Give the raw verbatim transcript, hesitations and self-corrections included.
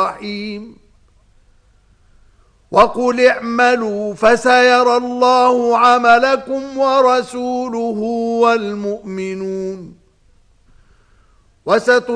رحيم وقل اعملوا فسيرى الله عملكم ورسوله والمؤمنون وستر